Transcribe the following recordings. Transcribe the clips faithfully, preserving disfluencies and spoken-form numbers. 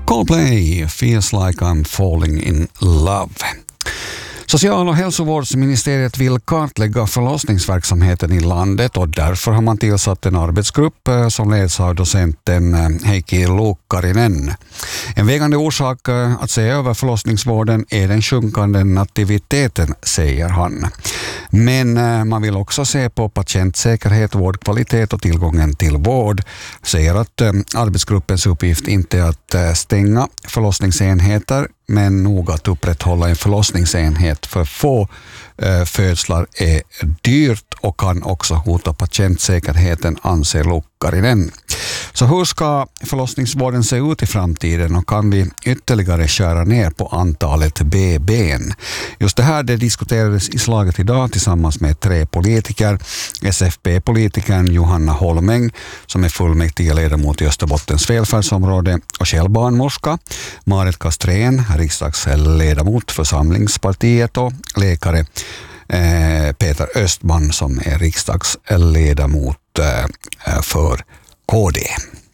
Coldplay, Feels Like I'm Falling in Love. Social- och hälsovårdsministeriet vill kartlägga förlossningsverksamheten i landet och därför har man tillsatt en arbetsgrupp som leds av docenten Heikki Luukkarinen. En vägande orsak att se över förlossningsvården är den sjunkande nativiteten, säger han. Men man vill också se på patientsäkerhet, vårdkvalitet och tillgången till vård. Säger att arbetsgruppens uppgift inte är att stänga förlossningsenheter, men nog att upprätthålla en förlossningsenhet för få eh, födslar är dyrt och kan också hota patientsäkerheten, anser Luukkarinen. Så hur ska förlossningsvården se ut i framtiden och kan vi ytterligare skära ner på antalet B B:n? Just det här det diskuterades i slaget idag tillsammans med tre politiker. S F P-politikern Johanna Holmäng som är fullmäktigeledamot i Österbottens välfärdsområde och själv barnmorska. Marit Kastrén, riksdagsledamot för Samlingspartiet och läkare eh, Peter Östman som är riksdagsledamot eh, för K D.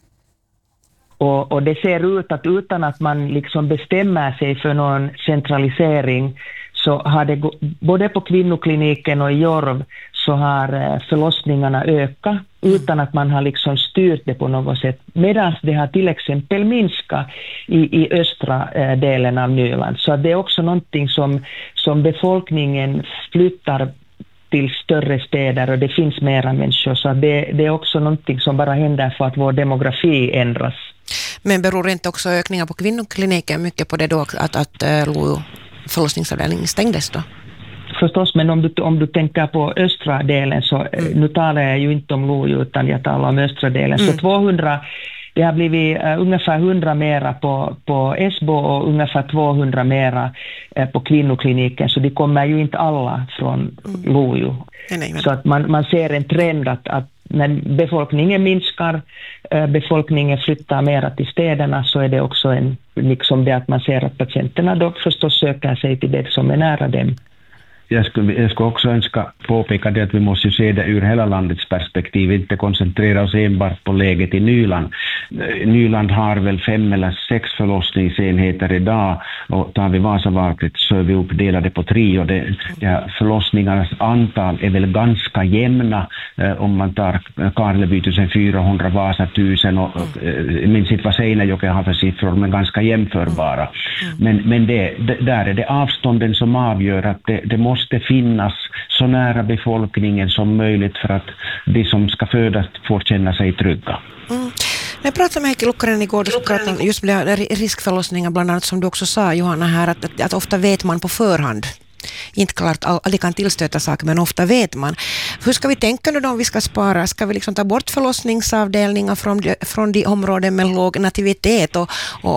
Och, och det ser ut att utan att man liksom bestämmer sig för någon centralisering så har det både på kvinnokliniken och i Jorv så har förlossningarna ökat utan att man har liksom styrt det på något sätt. Medan det har till exempel minskat i, i östra eh, delen av Nyland. Så det är också någonting som, som befolkningen flyttar till större städer och det finns mera människor. Så det, det är också någonting som bara händer för att vår demografi ändras. Men beror inte också ökningar på kvinnokliniken mycket på det då att, att äh, förlossningsavdelningen stängdes då? Förstås, men om du, om du tänker på östra delen så mm. nu talar jag ju inte om Lojo utan jag talar om östra delen. Mm. Så tvåhundra, det har blivit uh, ungefär hundra mera på, på Esbo och ungefär tvåhundra mera uh, på kvinnokliniken. Så de kommer ju inte alla från mm. Lojo. Nej, nej, men... Så att man, man ser en trend att, att när befolkningen minskar, uh, befolkningen flyttar mera till städerna så är det också en, liksom det att man ser att patienterna då förstås söker sig till det som är nära dem. Jag skulle, jag skulle också önska påpeka det att vi måste se det ur hela landets perspektiv, inte koncentrera oss enbart på läget i Nyland. Nyland har väl fem eller sex förlossningsenheter idag och tar vi Vasavalket så är vi uppdelade på tre och det, ja, förlossningarnas antal är väl ganska jämna eh, om man tar Karleby fjortonhundra, Vasa tusen och, och eh, min sitt vad Seinäjoki har för siffror men ganska jämförbara. Men, men det, det, där är det avstånden som avgör att det, det måste måste finnas så nära befolkningen som möjligt för att de som ska födas får känna sig trygga. Mm. När jag pratade med Heikki Luukkarinen igår så pratade om just riskförlossningar bland annat som du också sa Johanna här att, att, att ofta vet man på förhand. Inte klart aldrig kan tillstöta saker men ofta vet man. Hur ska vi tänka nu då om vi ska spara? Ska vi liksom ta bort förlossningsavdelningar från de, från de områden med låg nativitet och, och